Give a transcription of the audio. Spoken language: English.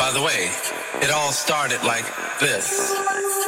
By the way, it all started like this.